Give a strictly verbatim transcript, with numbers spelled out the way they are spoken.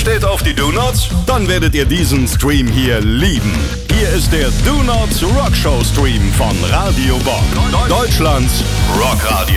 steht auf die Do-Nots? Dann werdet ihr diesen Stream hier lieben. Hier ist der Do-Nots Rock Show Stream von Radio Bob. Deutschlands Rockradio.